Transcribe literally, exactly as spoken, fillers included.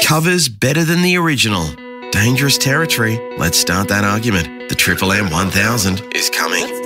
Covers better than the original. Dangerous territory. Let's start that argument. The Triple M one thousand is coming.